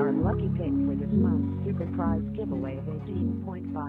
Our lucky pick for this month's Super Prize giveaway is 18.5